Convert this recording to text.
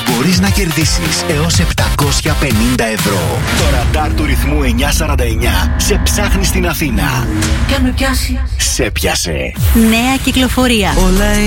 μπορείς να κερδίσεις έως 750 ευρώ. Το ραντάρ του ρυθμού 949 σε ψάχνει στην Αθήνα. Και αν με πιάσει. Σε πιάσε. Νέα κυκλοφορία. Όλα